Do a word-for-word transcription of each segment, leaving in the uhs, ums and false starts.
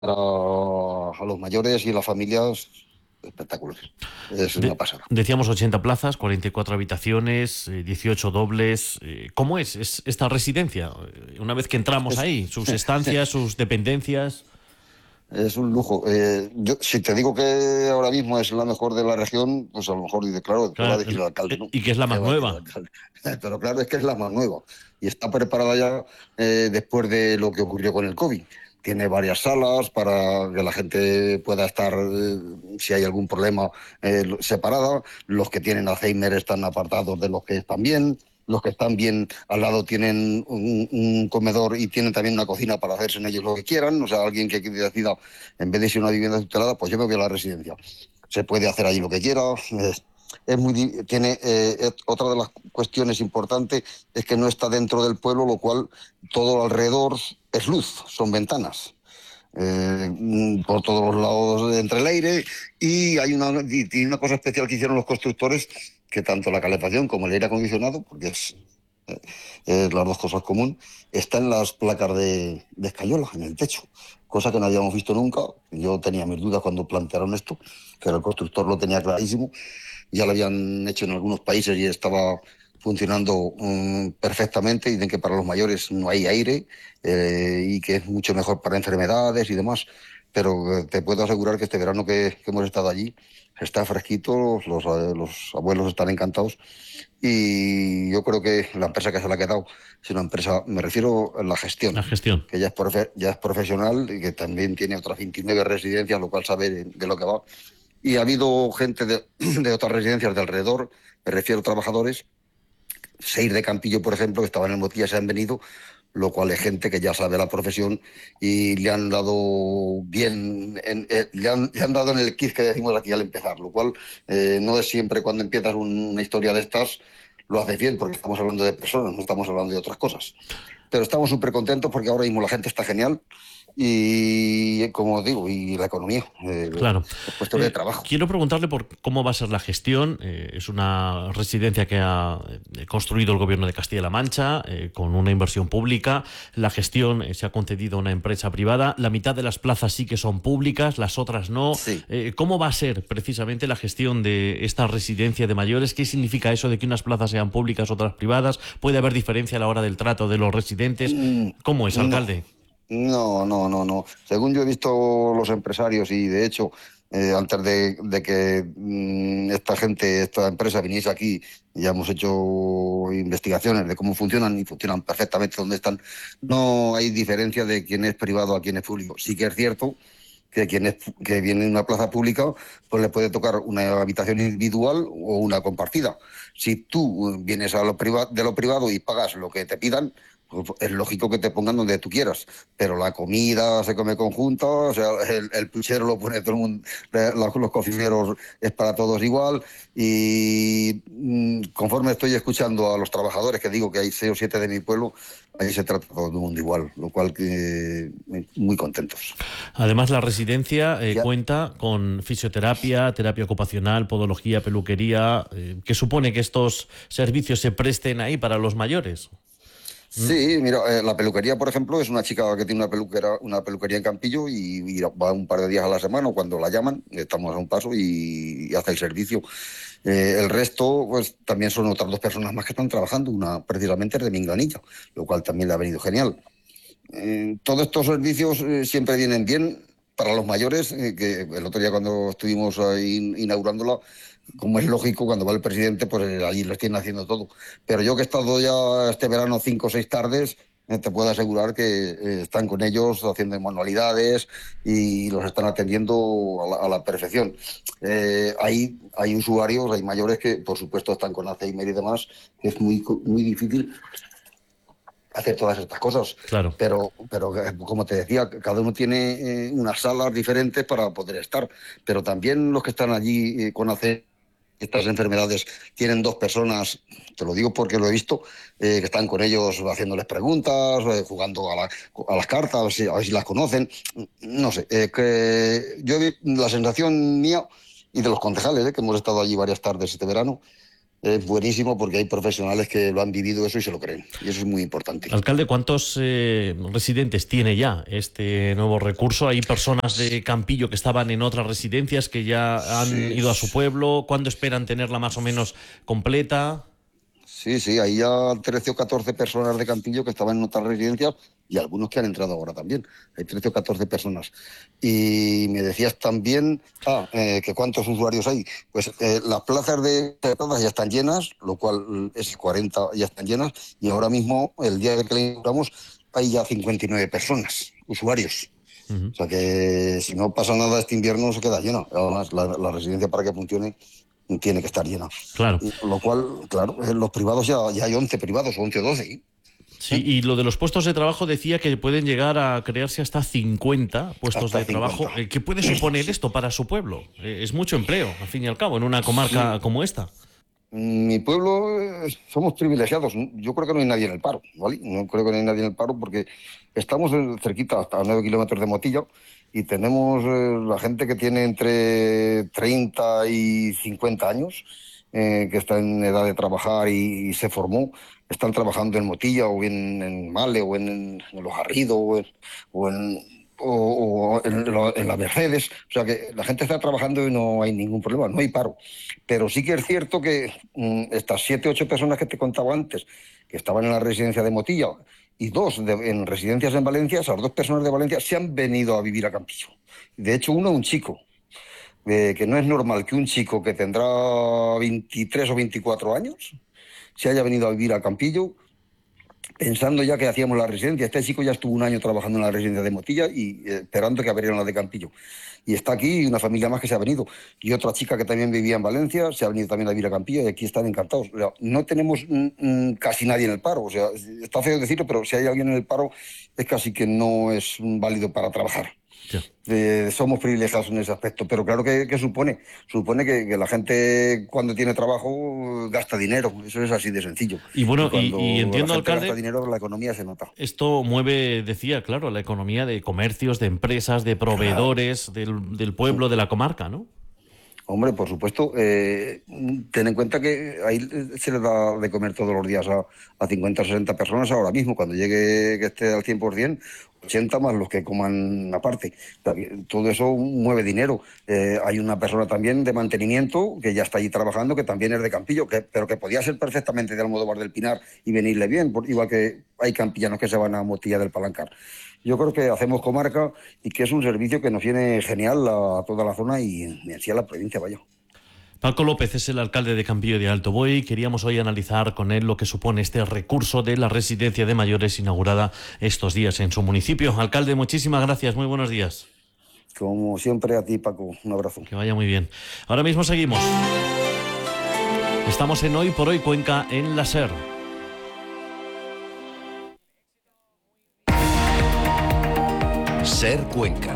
para a los mayores y las familias, espectacular. Es una De- pasada. decíamos ochenta plazas, cuarenta y cuatro habitaciones, eh, dieciocho dobles. Eh, ¿cómo es, es esta residencia? Eh, Una vez que entramos Es, ahí, sus estancias, sus dependencias. es un lujo. Eh, yo, si te digo que ahora mismo es la mejor de la región, pues a lo mejor dice, claro, ¿qué va a Claro, decir el- el alcalde? eh, ¿No? y que es la ¿Qué más va a decir el nueva. alcalde? Pero claro, es que es la más nueva y está preparada ya eh, después de lo que ocurrió con el COVID. Tiene varias salas para que la gente pueda estar, eh, si hay algún problema, eh, separada. Los que tienen Alzheimer están apartados de los que están bien. Los que están bien al lado tienen un, un comedor y tienen también una cocina para hacerse en ellos lo que quieran. O sea, alguien que decida, en vez de ser una vivienda tutelada, pues yo me voy a la residencia. Se puede hacer allí lo que quiera. Es, es muy, tiene eh, es, otra de las cuestiones importantes es que no está dentro del pueblo, lo cual todo alrededor es luz, son ventanas. Eh, por todos los lados entre el aire y hay una, y, y una cosa especial que hicieron los constructores, que tanto la calefacción como el aire acondicionado, porque es, eh, es las dos cosas común, están las placas de, de escayola en el techo, cosa que no habíamos visto nunca. Yo tenía mis dudas cuando plantearon esto, pero el constructor lo tenía clarísimo. Ya lo habían hecho en algunos países y estaba funcionando um, perfectamente. Dicen que para los mayores no hay aire eh, y que es mucho mejor para enfermedades y demás. Pero eh, te puedo asegurar que este verano que, que hemos estado allí está fresquito, los, eh, los abuelos están encantados y yo creo que la empresa que se la ha quedado es una empresa, me refiero a la La gestión, gestión. que ya es, profe, ya es profesional y que también tiene otras veintinueve residencias, lo cual sabe de, de lo que va. Y ha habido gente de, de otras residencias de alrededor, me refiero a trabajadores, seis de Campillo, por ejemplo, que estaban en el Motilla, se han venido, lo cual es gente que ya sabe la profesión y le han dado bien, en, eh, le, han, le han dado en el kit que decimos aquí al empezar, lo cual eh, no es siempre cuando empiezas una historia de estas lo haces bien, porque estamos hablando de personas, no estamos hablando de otras cosas. Pero estamos súper contentos porque ahora mismo la gente está genial y, como digo, y la economía, eh, Claro. los puestos de Eh, trabajo. quiero preguntarle por cómo va a ser la gestión. Eh, es una residencia que ha eh, construido el gobierno de Castilla-La Mancha eh, con una inversión pública. La gestión eh, se ha concedido a una empresa privada. La mitad de las plazas sí que son públicas, las otras no. Sí. Eh, ¿Cómo va a ser precisamente la gestión de esta residencia de mayores? ¿Qué significa eso de que unas plazas sean públicas, otras privadas? ¿Puede haber diferencia a la hora del trato de los residentes? Mm, ¿Cómo es, No, alcalde? no, no, no, no. Según yo he visto los empresarios y de hecho, eh, antes de, de que mm, esta gente, esta empresa viniese aquí, ya hemos hecho investigaciones de cómo funcionan y funcionan perfectamente donde están. No hay diferencia de quién es privado a quién es público. Sí que es cierto que quien es, que viene en una plaza pública, pues le puede tocar una habitación individual o una compartida. Si tú eh, vienes a lo priva- de lo privado y pagas lo que te pidan, pues es lógico que te pongan donde tú quieras, pero la comida se come conjunta, o sea, el, el puchero lo pone todo el mundo, eh, los, los cocineros es para todos igual, y mm, conforme estoy escuchando a los trabajadores, que digo que hay seis o siete de mi pueblo, ahí se trata todo el mundo igual, lo cual que eh, muy contentos. Además, la residencia eh, Ya. cuenta con fisioterapia, terapia ocupacional, podología, peluquería. Eh, ¿qué supone que estos servicios se presten ahí para los mayores? ¿Mm? Sí, mira, eh, la peluquería, por ejemplo, es una chica que tiene una peluquera, una peluquería en Campillo y, y va un par de días a la semana o cuando la llaman, estamos a un paso y, y hace el servicio. Eh, el resto, pues también son otras dos personas más que están trabajando, una precisamente es de Minganilla, lo cual también le ha venido genial. Eh, todos estos servicios eh, siempre vienen bien para los mayores, eh, que el otro día cuando estuvimos ahí inaugurándola, como es lógico, cuando va el presidente, pues eh, allí lo tienen haciendo todo. Pero yo que he estado ya este verano cinco o seis tardes, eh, te puedo asegurar que eh, están con ellos haciendo manualidades y los están atendiendo a la, a la perfección. Eh, hay, hay usuarios, hay mayores que, por supuesto, están con Alzheimer y demás, que es muy, muy difícil hacer todas estas cosas. Claro. Pero, pero eh, como te decía, cada uno tiene eh, unas salas diferentes para poder estar. Pero también los que están allí eh, con hacer estas enfermedades tienen dos personas, te lo digo porque lo he visto, eh, que están con ellos haciéndoles preguntas, eh, jugando a, la, a, las cartas, a ver, si, a ver si las conocen. No sé, eh, que yo vi la sensación mía y de los concejales, eh, que hemos estado allí varias tardes este verano, es buenísimo porque hay profesionales que lo han vivido eso y se lo creen. Y eso es muy importante. Alcalde, ¿cuántos eh, residentes tiene ya este nuevo recurso? ¿Hay personas de Campillo que estaban en otras residencias que ya han Sí, ido a su pueblo? ¿Cuándo esperan tenerla más o menos completa? sí, sí, hay ya trece o catorce personas de Campillo que estaban en otras residencias y algunos que han entrado ahora también. Hay trece o catorce personas. Y me decías también, ah, eh, que cuántos usuarios hay. Pues eh, las plazas de plazas ya están llenas, lo cual es cuarenta ya están llenas, y ahora mismo, el día que la inauguramos, hay ya cincuenta y nueve personas, usuarios. Uh-huh. O sea que si no pasa nada este invierno se queda llena. Además, la, la residencia para que funcione tiene que estar llena. Claro. Y, lo cual, claro, en los privados ya, ya hay once privados, once o doce. ¿eh? Sí, y lo de los puestos de trabajo decía que pueden llegar a crearse hasta cincuenta puestos Hasta de trabajo. cincuenta. ¿Qué puede suponer esto para su pueblo? Es mucho empleo, al fin y al cabo, en una comarca sí. como esta. Mi pueblo, eh, somos privilegiados. Yo creo que no hay nadie en el paro, ¿vale? No creo que no hay nadie en el paro porque estamos cerquita, hasta nueve kilómetros de Motilla, y tenemos eh, la gente que tiene entre treinta y cincuenta años, eh, que está en edad de trabajar y, y se formó. Están trabajando en Motilla o en, en Male o en, en Los Garridos o en... O en o, o en, en la Mercedes, o sea que la gente está trabajando y no hay ningún problema, no hay paro. Pero sí que es cierto que mmm, estas siete, ocho personas que te contaba antes, que estaban en la residencia de Motilla, y dos de, en residencias en Valencia, esas dos personas de Valencia se han venido a vivir a Campillo. De hecho, uno, un chico, eh, que no es normal que un chico que tendrá veintitrés o veinticuatro años se haya venido a vivir a Campillo, pensando ya que hacíamos la residencia. Este chico ya estuvo un año trabajando en la residencia de Motilla y eh, esperando que abrieran la de Campillo. Y está aquí una familia más que se ha venido. Y otra chica que también vivía en Valencia se ha venido también a vivir a Campillo y aquí están encantados. O sea, no tenemos mm, casi nadie en el paro. O sea, está feo decirlo, pero si hay alguien en el paro es casi que no es válido para trabajar. Yeah. Eh, somos privilegiados en ese aspecto, pero claro que, que supone supone que, que la gente cuando tiene trabajo gasta dinero, eso es así de sencillo. Y bueno, y, y, y entiendo, la alcalde, gasta dinero, la economía se nota. Esto mueve, decía, claro, la economía de comercios, de empresas, de proveedores, claro. del, del pueblo, de la comarca, ¿no? Hombre, por supuesto, eh, ten en cuenta que ahí se le da de comer todos los días a, a cincuenta o sesenta personas ahora mismo. Cuando llegue que esté al cien por ciento, ochenta más los que coman aparte. Todo eso mueve dinero. Eh, hay una persona también de mantenimiento que ya está allí trabajando, que también es de Campillo, que, pero que podía ser perfectamente de Almodóvar del Pinar y venirle bien, por, igual que hay campillanos que se van a Motilla del Palancar. Yo creo que hacemos comarca y que es un servicio que nos viene genial a toda la zona y en sí a la provincia, vaya. Paco López es el alcalde de Campillo de Alto Buey. Queríamos hoy analizar con él lo que supone este recurso de la residencia de mayores inaugurada estos días en su municipio. Alcalde, muchísimas gracias. Muy buenos días. Como siempre, a ti, Paco. Un abrazo. Que vaya muy bien. Ahora mismo seguimos. Estamos en Hoy por Hoy Cuenca en la SER. SER Cuenca.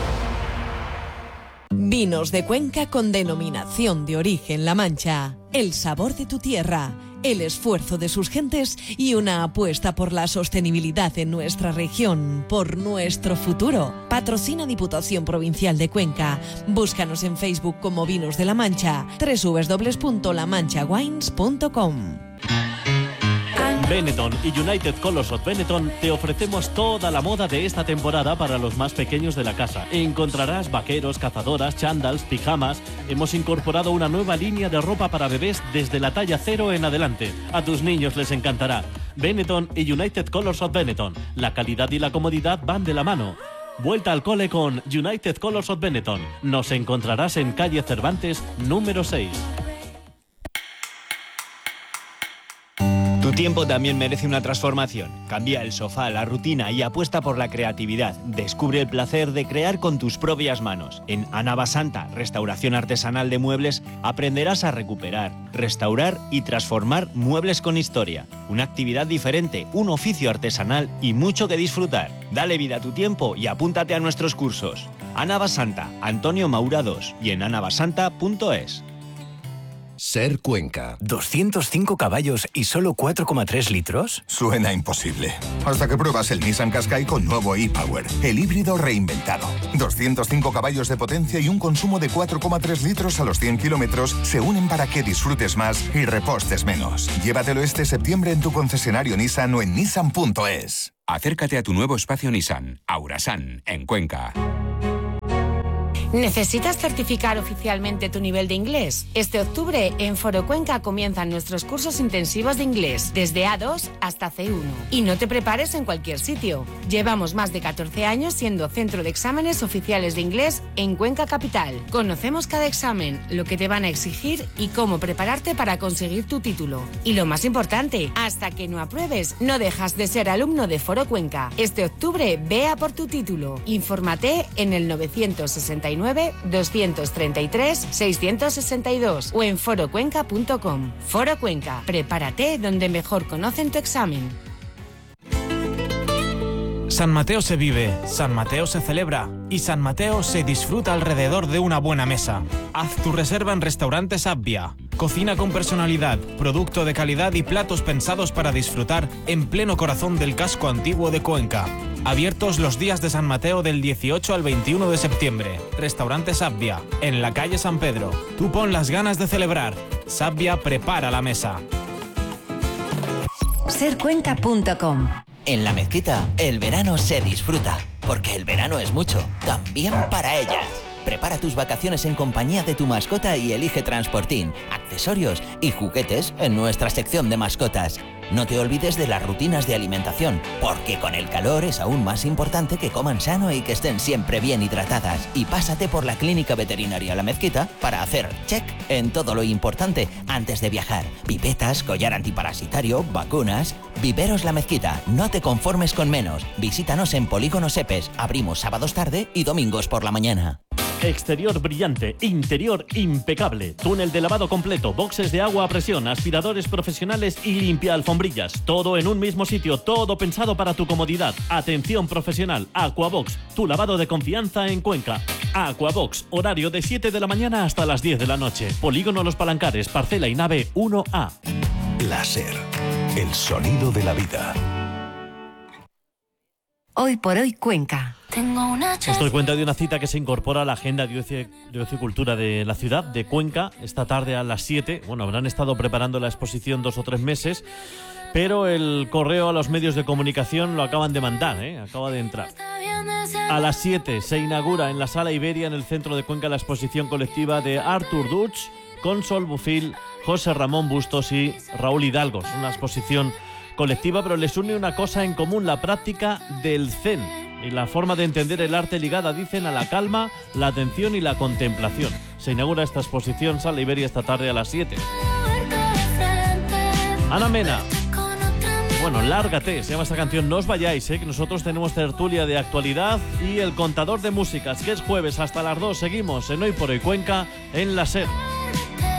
Vinos de Cuenca con denominación de origen La Mancha. El sabor de tu tierra, el esfuerzo de sus gentes y una apuesta por la sostenibilidad en nuestra región, por nuestro futuro. Patrocina Diputación Provincial de Cuenca. Búscanos en Facebook como Vinos de La Mancha. doble u doble u doble u punto la mancha wines punto com. Benetton y United Colors of Benetton te ofrecemos toda la moda de esta temporada para los más pequeños de la casa. Encontrarás vaqueros, cazadoras, chándals, pijamas. Hemos incorporado una nueva línea de ropa para bebés desde la talla cero en adelante. A tus niños les encantará. Benetton y United Colors of Benetton. La calidad y la comodidad van de la mano. Vuelta al cole con United Colors of Benetton. Nos encontrarás en calle Cervantes, número seis. Tu tiempo también merece una transformación. Cambia el sofá, la rutina y apuesta por la creatividad. Descubre el placer de crear con tus propias manos. En Anabasanta, restauración artesanal de muebles, aprenderás a recuperar, restaurar y transformar muebles con historia. Una actividad diferente, un oficio artesanal y mucho que disfrutar. Dale vida a tu tiempo y apúntate a nuestros cursos. Anabasanta, Antonio Maura dos y en anabasanta punto es. Ser Cuenca. ¿doscientos cinco caballos y solo cuatro coma tres litros? Suena imposible. Hasta que pruebas el Nissan Qashqai con nuevo e-Power, el híbrido reinventado. doscientos cinco caballos de potencia y un consumo de cuatro coma tres litros a los cien kilómetros se unen para que disfrutes más y repostes menos. Llévatelo este septiembre en tu concesionario Nissan o en nissan punto es. Acércate a tu nuevo espacio Nissan, Aurasan, en Cuenca. ¿Necesitas certificar oficialmente tu nivel de inglés? Este octubre en Foro Cuenca comienzan nuestros cursos intensivos de inglés, desde A dos hasta C uno. Y no te prepares en cualquier sitio. Llevamos más de catorce años siendo centro de exámenes oficiales de inglés en Cuenca Capital. Conocemos cada examen, lo que te van a exigir y cómo prepararte para conseguir tu título. Y lo más importante, hasta que no apruebes, no dejas de ser alumno de Foro Cuenca. Este octubre ve a por tu título. Infórmate en el novecientos sesenta y nueve doscientos treinta y tres seiscientos sesenta y dos o en foro cuenca punto com. Foro Cuenca, prepárate donde mejor conocen tu examen. San Mateo se vive, San Mateo se celebra y San Mateo se disfruta alrededor de una buena mesa. Haz tu reserva en Restaurantes Abbia. Cocina con personalidad, producto de calidad y platos pensados para disfrutar en pleno corazón del casco antiguo de Cuenca. Abiertos los días de San Mateo del dieciocho al veintiuno de septiembre. Restaurantes Sabbia, en la calle San Pedro. Tú pon las ganas de celebrar. Sabbia prepara la mesa. ser cuenca punto com. En La Mezquita, el verano se disfruta, porque el verano es mucho, también para ellas. Prepara tus vacaciones en compañía de tu mascota y elige transportín, accesorios y juguetes en nuestra sección de mascotas. No te olvides de las rutinas de alimentación, porque con el calor es aún más importante que coman sano y que estén siempre bien hidratadas. Y pásate por la Clínica Veterinaria La Mezquita para hacer check en todo lo importante antes de viajar. Pipetas, collar antiparasitario, vacunas. Viveros La Mezquita, no te conformes con menos. Visítanos en Polígono Sepes, abrimos sábados tarde y domingos por la mañana. Exterior brillante, interior impecable, túnel de lavado completo, boxes de agua a presión, aspiradores profesionales y limpia alfombrillas. Todo en un mismo sitio, todo pensado para tu comodidad. Atención profesional, Aquabox, tu lavado de confianza en Cuenca. Aquabox, horario de siete de la mañana hasta las diez de la noche. Polígono Los Palancares, parcela y nave uno A. Láser, el sonido de la vida. Hoy por hoy Cuenca. Os doy cuenta de una cita que se incorpora a la agenda de ocio, de ocio y cultura de la ciudad de Cuenca esta tarde a las siete. Bueno, habrán estado preparando la exposición dos o tres meses, pero el correo a los medios de comunicación lo acaban de mandar, ¿eh? Acaba de entrar. A las siete se inaugura en la Sala Iberia, en el centro de Cuenca, la exposición colectiva de Artur Dutch con Sol Bufil, José Ramón Bustos y Raúl Hidalgo. Es una exposición colectiva, pero les une una cosa en común: la práctica del zen y la forma de entender el arte ligada, dicen, a la calma, la atención y la contemplación. Se inaugura esta exposición Sala Iberia esta tarde a las siete. Ana Mena. Bueno, lárgate, se llama esta canción. No os vayáis, ¿eh? Que nosotros tenemos tertulia de actualidad y el contador de músicas, que es jueves hasta las dos. Seguimos en Hoy por Hoy Cuenca en la SER.